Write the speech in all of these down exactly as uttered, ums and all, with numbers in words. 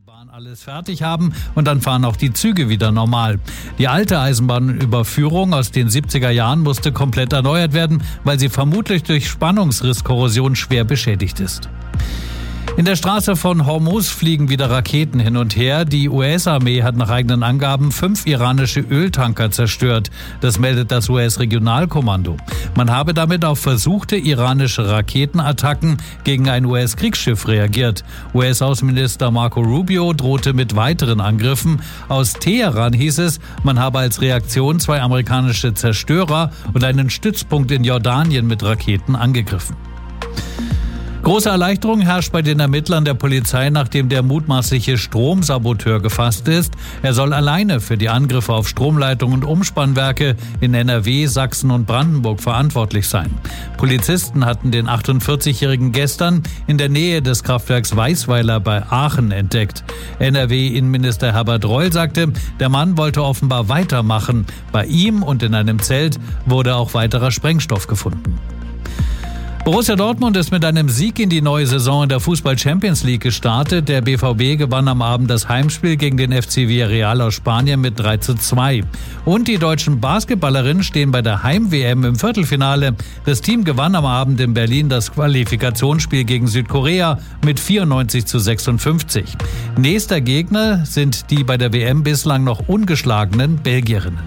Bahn alles fertig haben und dann fahren auch die Züge wieder normal. Die alte Eisenbahnüberführung aus den siebziger Jahren musste komplett erneuert werden, weil sie vermutlich durch Spannungsrisskorrosion schwer beschädigt ist. In der Straße von Hormuz fliegen wieder Raketen hin und her. Die U S-Armee hat nach eigenen Angaben fünf iranische Öltanker zerstört. Das meldet das U S-Regionalkommando. Man habe damit auf versuchte iranische Raketenattacken gegen ein U S-Kriegsschiff reagiert. U S-Außenminister Marco Rubio drohte mit weiteren Angriffen. Aus Teheran hieß es, man habe als Reaktion zwei amerikanische Zerstörer und einen Stützpunkt in Jordanien mit Raketen angegriffen. Große Erleichterung herrscht bei den Ermittlern der Polizei, nachdem der mutmaßliche Stromsaboteur gefasst ist. Er soll alleine für die Angriffe auf Stromleitungen und Umspannwerke in N R W, Sachsen und Brandenburg verantwortlich sein. Polizisten hatten den achtundvierzigjährigen gestern in der Nähe des Kraftwerks Weißweiler bei Aachen entdeckt. N R W-Innenminister Herbert Reul sagte, der Mann wollte offenbar weitermachen. Bei ihm und in einem Zelt wurde auch weiterer Sprengstoff gefunden. Borussia Dortmund ist mit einem Sieg in die neue Saison in der Fußball-Champions League gestartet. Der B V B gewann am Abend das Heimspiel gegen den F C Villarreal aus Spanien mit drei zu zwei. Und die deutschen Basketballerinnen stehen bei der Heim-W M im Viertelfinale. Das Team gewann am Abend in Berlin das Qualifikationsspiel gegen Südkorea mit vierundneunzig zu sechsundfünfzig. Nächster Gegner sind die bei der W M bislang noch ungeschlagenen Belgierinnen.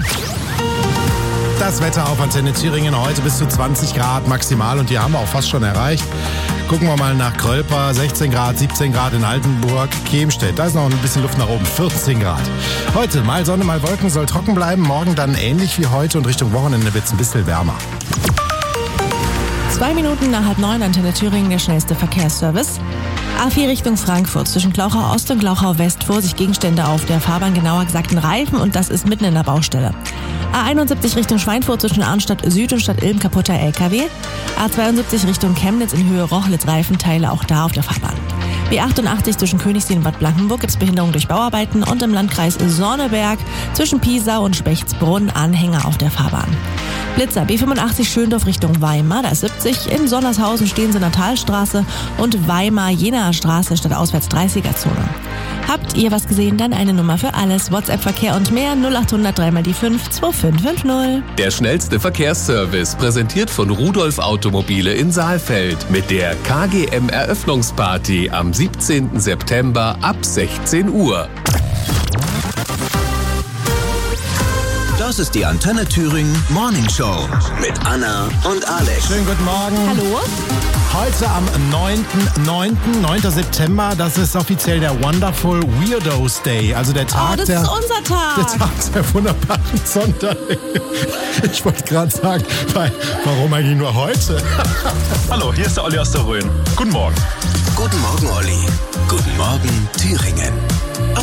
Das Wetter auf Antenne Thüringen heute bis zu zwanzig Grad maximal und die haben wir auch fast schon erreicht. Gucken wir mal nach Grölper, sechzehn Grad, siebzehn Grad in Altenburg, Kemstedt, da ist noch ein bisschen Luft nach oben, vierzehn Grad. Heute mal Sonne, mal Wolken, soll trocken bleiben, morgen dann ähnlich wie heute und Richtung Wochenende wird es ein bisschen wärmer. Zwei Minuten nach halb neun, Antenne Thüringen, der schnellste Verkehrsservice. A vier Richtung Frankfurt, zwischen Glauchau Ost und Glauchau West, Vorsicht, Gegenstände auf der Fahrbahn, genauer gesagt ein Reifen und das ist mitten in der Baustelle. A einundsiebzig Richtung Schweinfurt, zwischen Arnstadt Süd und Stadt Ilm, kaputter L K W. A zweiundsiebzig Richtung Chemnitz in Höhe Rochlitz, Reifenteile auch da auf der Fahrbahn. B achtundachtzig zwischen Königssee und Bad Blankenburg gibt es Behinderung durch Bauarbeiten und im Landkreis Sonneberg zwischen Piesau und Spechtsbrunn Anhänger auf der Fahrbahn. Blitzer B fünfundachtzig Schöndorf Richtung Weimar, da ist siebzig. In Sonnershausen stehen sie in der Talstraße und Weimar-Jenaer Straße statt auswärts dreißiger-Zone. Habt ihr was gesehen? Dann eine Nummer für alles. WhatsApp-Verkehr und mehr null achthundert drei mal die fünf zwei fünf fünf null. Der schnellste Verkehrsservice, präsentiert von Rudolf Automobile in Saalfeld mit der K G M-Eröffnungsparty am siebzehnten September ab sechzehn Uhr. Das ist die Antenne Thüringen Morning Show mit Anna und Alex. Schönen guten Morgen. Hallo? Heute am neunten neunten, neunten September, das ist offiziell der Wonderful Weirdos Day. Also der Tag Oh, das der, ist unser Tag. der Tag der wunderbaren Sonderlinge. Ich wollte gerade sagen, weil, warum eigentlich nur heute? Hallo, hier ist der Olli aus der Rhön. Guten Morgen. Guten Morgen, Olli. Guten Morgen, Thüringen.